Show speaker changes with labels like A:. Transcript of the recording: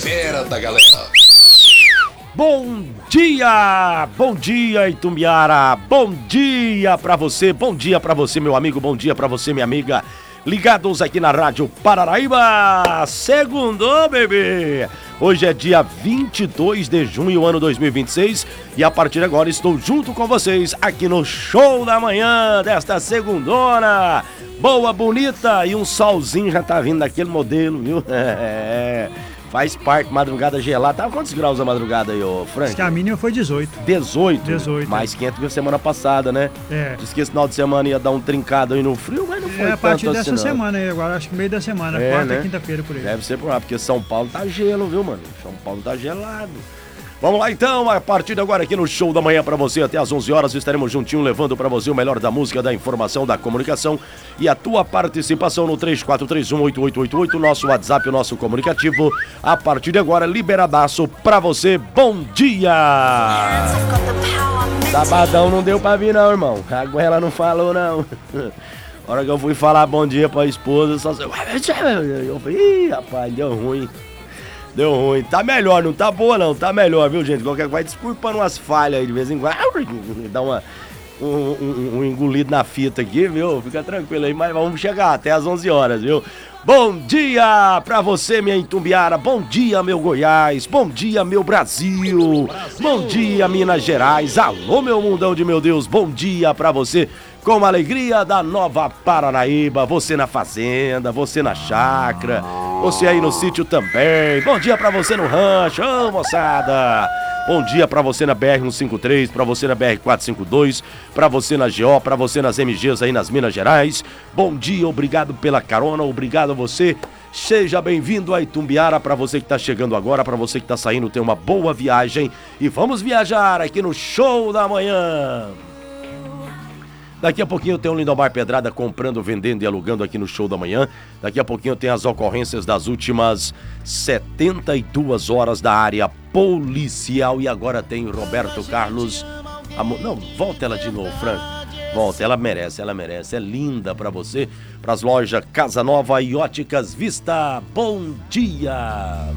A: fera da galera.
B: Bom dia Itumbiara, bom dia pra você, meu amigo, bom dia pra você, minha amiga, ligados aqui na Rádio Paranaíba, segundou, bebê! Hoje é dia 22 de junho, ano 2026, e a partir de agora estou junto com vocês aqui no Show da Manhã desta segundona, boa, bonita, e um solzinho já tá vindo daquele modelo, viu? Faz parte, madrugada gelada. Tava quantos graus a madrugada aí, ô Frank?
C: Acho que a mínima foi 18.
B: 18? Mais quente que a semana passada, né?
C: É.
B: Diz que esse final de semana ia dar um trincado aí no frio, mas não foi tanto assim.
C: A partir dessa semana aí, agora acho que meio da semana, quarta
B: né?
C: e quinta-feira por aí.
B: Deve ser por lá, porque São Paulo tá gelo, viu, mano? São Paulo tá gelado. Vamos lá então, a partir de agora aqui no Show da Manhã pra você, até às 11 horas estaremos juntinho levando pra você o melhor da música, da informação, da comunicação e a tua participação no 34318888, nosso WhatsApp, o nosso comunicativo. A partir de agora, liberadaço pra você, bom dia! Sabadão não deu pra vir não, irmão, a Guela não falou não. A hora que eu fui falar bom dia pra esposa, só... Eu falei, ih, rapaz, deu ruim. Deu ruim. Tá melhor, não tá boa não, tá melhor, viu, gente? Qualquer coisa vai desculpando umas falhas aí de vez em quando. Dá um engolido na fita aqui, viu? Fica tranquilo aí, mas vamos chegar até às 11 horas, viu? Bom dia pra você, minha Itumbiara. Bom dia, meu Goiás. Bom dia, meu Brasil. Bom dia, Minas Gerais. Alô, meu mundão de meu Deus. Bom dia pra você. Com a alegria da Nova Paranaíba, você na fazenda, você na chácara, você aí no sítio também. Bom dia pra você no rancho, ô moçada. Bom dia pra você na BR-153, pra você na BR-452, pra você na GO, pra você nas MGs aí nas Minas Gerais. Bom dia, obrigado pela carona, obrigado a você. Seja bem-vindo a Itumbiara, pra você que tá chegando agora, pra você que tá saindo, tenha uma boa viagem. E vamos viajar aqui no Show da Manhã. Daqui a pouquinho tem o Lindomar Pedrada comprando, vendendo e alugando aqui no Show da Manhã. Daqui a pouquinho tem as ocorrências das últimas 72 horas da área policial. E agora tem Roberto Carlos. Não, volta ela de novo, Frank. Volta, ela merece. É linda pra você. Pras lojas Casa Nova e Óticas Vista. Bom dia!